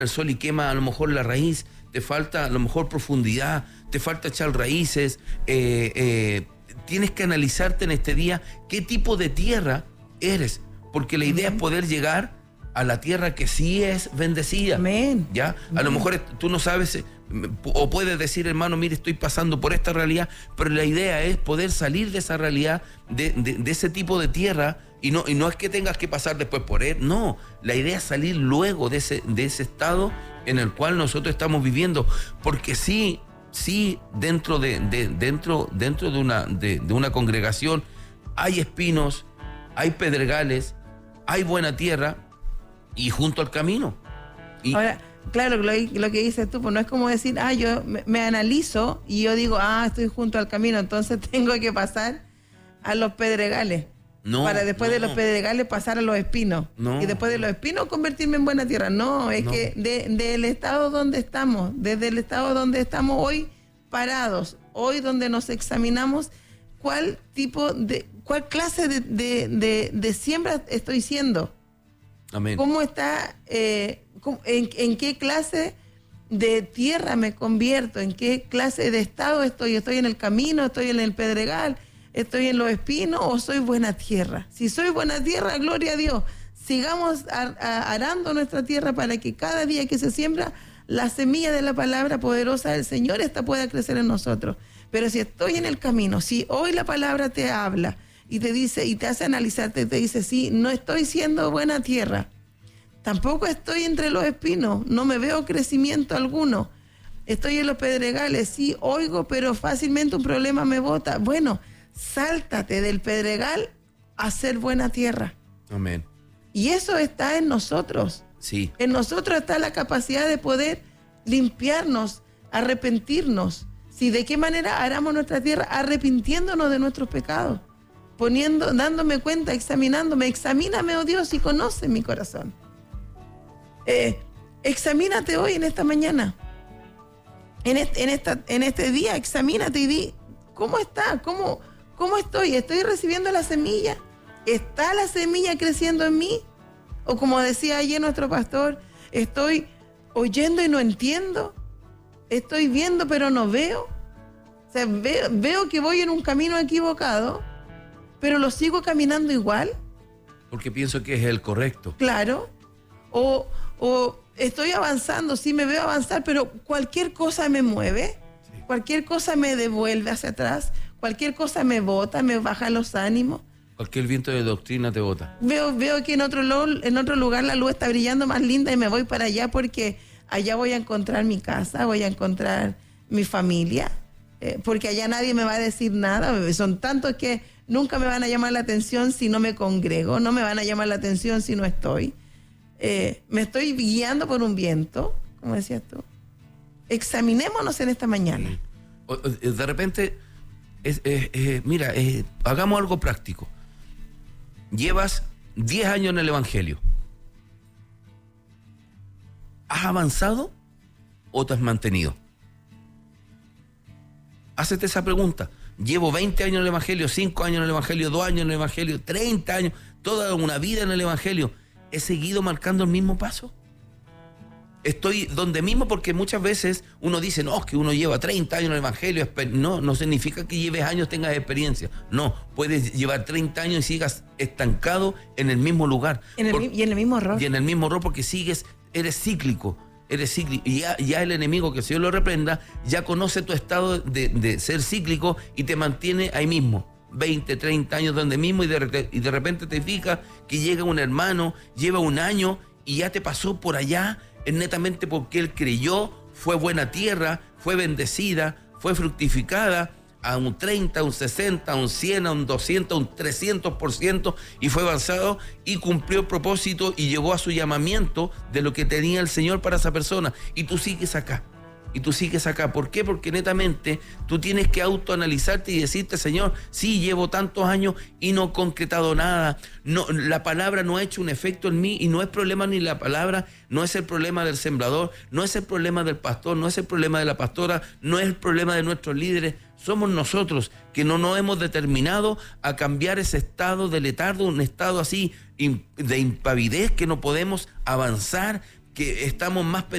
el sol y quema a lo mejor la raíz, te falta a lo mejor profundidad, te falta echar raíces, tienes que analizarte en este día qué tipo de tierra eres, porque la idea es poder llegar a la tierra que sí es bendecida. Amén. ¿Ya? A lo mejor tú no sabes, o puedes decir, hermano, mire, estoy pasando por esta realidad, pero la idea es poder salir de esa realidad, de ese tipo de tierra, y no es que tengas que pasar después por él, no, la idea es salir luego de ese estado en el cual nosotros estamos viviendo, porque sí, dentro de una congregación hay espinos, hay pedregales, hay buena tierra, y junto al camino. Ahora, claro, lo que dices tú, pues no es como decir, yo me analizo y yo digo, estoy junto al camino, entonces tengo que pasar a los pedregales. Para después de los pedregales pasar a los espinos. Y después de los espinos convertirme en buena tierra. Que del estado donde estamos, desde el estado donde estamos hoy parados, hoy donde nos examinamos, cuál clase de siembra estoy siendo. Amén. ¿Cómo está, en qué clase de tierra me convierto? ¿En qué clase de estado estoy? ¿Estoy en el camino? ¿Estoy en el pedregal? ¿Estoy en los espinos o soy buena tierra? Si soy buena tierra, gloria a Dios. Sigamos arando nuestra tierra para que cada día que se siembra la semilla de la palabra poderosa del Señor, esta pueda crecer en nosotros. Pero si estoy en el camino, si hoy la palabra te habla y te dice y te hace analizarte, te dice, sí, no estoy siendo buena tierra, tampoco estoy entre los espinos, no me veo crecimiento alguno, estoy en los pedregales, sí, oigo, pero fácilmente un problema me bota. Bueno, sáltate del pedregal a ser buena tierra. Amén. Y eso está en nosotros. Sí. En nosotros está la capacidad de poder limpiarnos, arrepentirnos. ¿Sí? ¿De qué manera aramos nuestra tierra? Arrepintiéndonos de nuestros pecados, dándome cuenta, examinándome. Examíname, oh Dios, y conoce mi corazón. Examínate hoy, en esta mañana. En este día, examínate y di, ¿cómo está? ¿Cómo estoy? ¿Estoy recibiendo la semilla? ¿Está la semilla creciendo en mí? O como decía ayer nuestro pastor, ¿estoy oyendo y no entiendo? ¿Estoy viendo pero no veo? O sea, veo que voy en un camino equivocado, pero lo sigo caminando igual. Porque pienso que es el correcto. Claro. O estoy avanzando, sí me veo avanzar, pero cualquier cosa me mueve, sí. Cualquier cosa me devuelve hacia atrás, cualquier cosa me bota, me baja los ánimos. Cualquier viento de doctrina te bota. Veo que en otro lugar la luz está brillando más linda y me voy para allá porque allá voy a encontrar mi casa, voy a encontrar mi familia, porque allá nadie me va a decir nada. Son tantos que nunca me van a llamar la atención si no me congrego, no me van a llamar la atención si no estoy. Me estoy guiando por un viento, como decías tú. Examinémonos en esta mañana. De repente, mira, hagamos algo práctico. Llevas 10 años en el Evangelio. ¿Has avanzado o te has mantenido? Hácete esa pregunta. Llevo 20 años en el Evangelio, 5 años en el Evangelio, 2 años en el Evangelio, 30 años, toda una vida en el Evangelio. ¿He seguido marcando el mismo paso? Estoy donde mismo, porque muchas veces uno dice, no, es que uno lleva 30 años en el Evangelio. No significa que lleves años, tengas experiencia. No, puedes llevar 30 años y sigas estancado en el mismo lugar. Y en el mismo error. Y en el mismo error, porque eres cíclico. Y ya el enemigo, que el Señor lo reprenda, ya conoce tu estado de ser cíclico y te mantiene ahí mismo. 20, 30 años donde mismo, y de repente te fijas que llega un hermano, lleva un año y ya te pasó por allá, netamente porque él creyó, fue buena tierra, fue bendecida, fue fructificada a un 30, a un 60, a un 100, a un 200, a un 300%, y fue avanzado y cumplió el propósito y llegó a su llamamiento de lo que tenía el Señor para esa persona. Y tú sigues acá. ¿Por qué? Porque netamente tú tienes que autoanalizarte y decirte, Señor, sí, llevo tantos años y no he concretado nada. No, la palabra no ha hecho un efecto en mí, y no es problema ni la palabra, no es el problema del sembrador, no es el problema del pastor, no es el problema de la pastora, no es el problema de nuestros líderes. Somos nosotros que no nos hemos determinado a cambiar ese estado de letargo, un estado así de impavidez, que no podemos avanzar, que estamos más pendientes